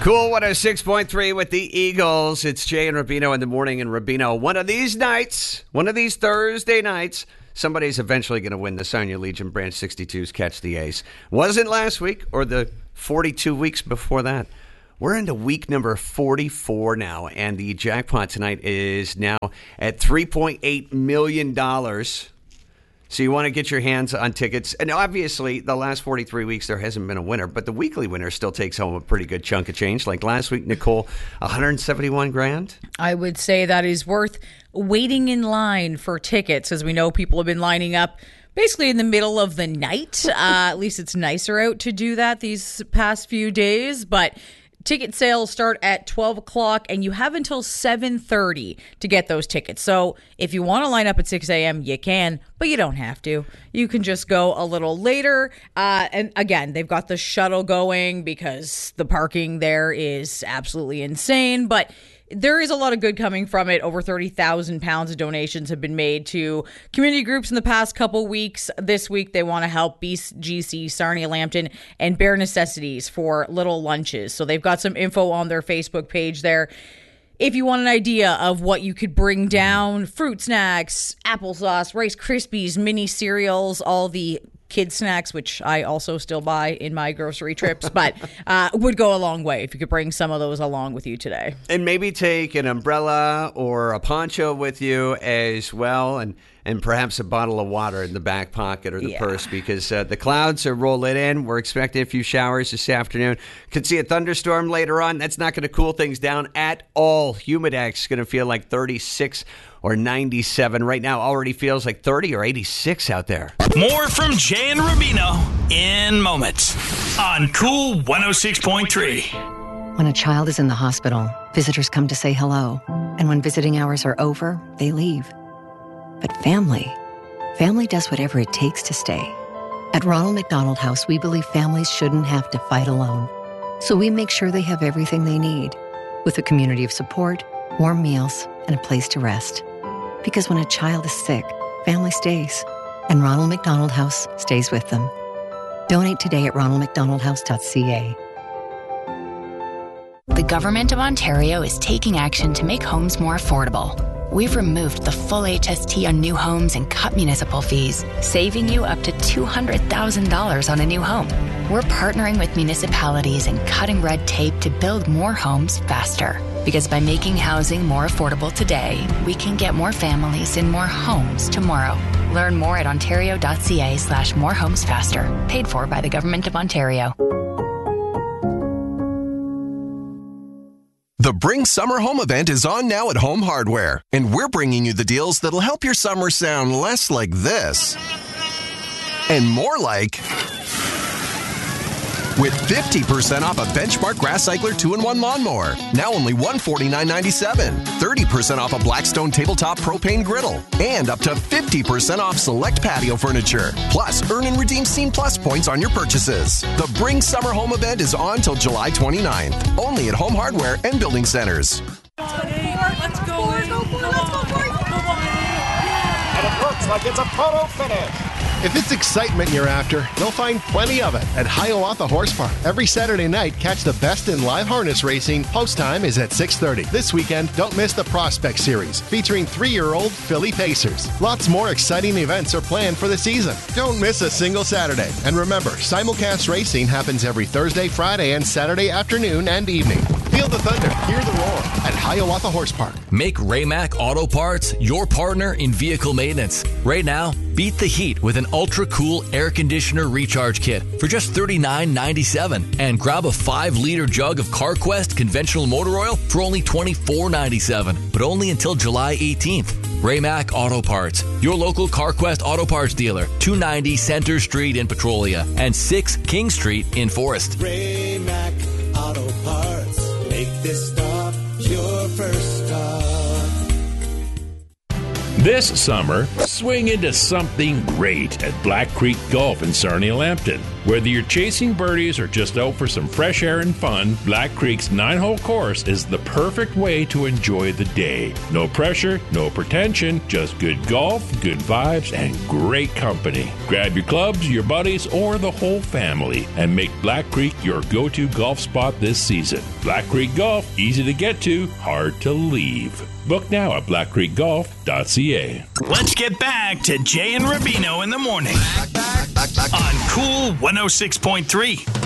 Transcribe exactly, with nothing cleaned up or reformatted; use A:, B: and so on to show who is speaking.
A: Cool one oh six point three with the Eagles. It's Jay and Rubino in the morning. And Rubino, one of these nights, one of these Thursday nights, somebody's eventually going to win the Sarnia Legion Branch sixty-twos Catch the Ace. Wasn't last week or the forty-two weeks before that. We're into week number forty-four now, and the jackpot tonight is now at three point eight million dollars. So you want to get your hands on tickets. And obviously, the last forty-three weeks, there hasn't been a winner. But the weekly winner still takes home a pretty good chunk of change. Like last week, Nicole, one hundred seventy-one grand.
B: I would say that is worth waiting in line for tickets, as we know people have been lining up basically in the middle of the night. Uh, at least it's nicer out to do that these past few days. But ticket sales start at twelve o'clock, and you have until seven thirty to get those tickets. So if you want to line up at six a.m., you can, but you don't have to. You can just go a little later. Uh, and again, they've got the shuttle going because the parking there is absolutely insane. But there is a lot of good coming from it. Over thirty thousand pounds of donations have been made to community groups in the past couple weeks. This week, they want to help B G C, Sarnia Lambton, and Bare Necessities for little lunches. So they've got some info on their Facebook page there. If you want an idea of what you could bring down, fruit snacks, applesauce, Rice Krispies, mini cereals, all the kid snacks, which I also still buy in my grocery trips, but uh, would go a long way if you could bring some of those along with you today.
A: And maybe take an umbrella or a poncho with you as well, and, and perhaps a bottle of water in the back pocket or the
B: yeah.
A: purse, because uh, the clouds are rolling in. We're expecting a few showers this afternoon. Could see a thunderstorm later on. That's not going to cool things down at all. Humidex is going to feel like thirty-six or ninety-seven. Right now already feels like thirty or eighty-six out there.
C: More from Jay and Rubino in moments on Cool one oh six point three.
D: When a child is in the hospital, visitors come to say hello. And when visiting hours are over, they leave. But family, family does whatever it takes to stay. At Ronald McDonald House, we believe families shouldn't have to fight alone. So we make sure they have everything they need, with a community of support, warm meals, and a place to rest. Because when a child is sick, family stays. And Ronald McDonald House stays with them. Donate today at ronald mcdonald house dot c a.
E: The Government of Ontario is taking action to make homes more affordable. We've removed the full H S T on new homes and cut municipal fees, saving you up to two hundred thousand dollars on a new home. We're partnering with municipalities and cutting red tape to build more homes faster. Because by making housing more affordable today, we can get more families in more homes tomorrow. Learn more at ontario.ca slash more homes faster. Paid for by the Government of Ontario.
F: The Bring Summer Home event is on now at Home Hardware, and we're bringing you the deals that'll help your summer sound less like this and more like, with fifty percent off a Benchmark Grass Cycler two in one lawnmower, now only one hundred forty-nine ninety-seven. thirty percent off a Blackstone Tabletop Propane Griddle, and up to fifty percent off select patio furniture. Plus, earn and redeem Scene Plus points on your purchases. The Bring Summer Home event is on till July twenty-ninth, only at Home Hardware and Building Centers.
G: Let's go for it, let's go for it, let's go for it.
H: And it looks like it's a photo finish. If it's excitement you're after, you'll find plenty of it at Hiawatha Horse Park. Every Saturday night, catch the best in live harness racing. Post time is at six thirty. This weekend, don't miss the Prospect Series, featuring three-year-old Philly Pacers. Lots more exciting events are planned for the season. Don't miss a single Saturday. And remember, simulcast racing happens every Thursday, Friday, and Saturday afternoon and evening. Feel the thunder, hear the roar at Hiawatha Horse Park.
I: Make Raymac Auto Parts your partner in vehicle maintenance. Right now, beat the heat with an ultra-cool air conditioner recharge kit for just thirty-nine ninety-seven, and grab a five liter jug of CarQuest conventional motor oil for only twenty-four ninety-seven, but only until July eighteenth. Raymac Auto Parts, your local CarQuest Auto Parts dealer, two ninety Center Street in Petrolia and six King Street in Forest.
J: Raymac Auto Parts, make this stop your first stop.
K: This summer, swing into something great at Black Creek Golf in Sarnia Lambton. Whether you're chasing birdies or just out for some fresh air and fun, Black Creek's nine-hole course is the perfect way to enjoy the day. No pressure, no pretension, just good golf, good vibes, and great company. Grab your clubs, your buddies, or the whole family and make Black Creek your go-to golf spot this season. Black Creek Golf, easy to get to, hard to leave. Book now at black creek golf dot c a.
C: Let's get back to Jay and Rubino in the morning on Cool one oh six point three.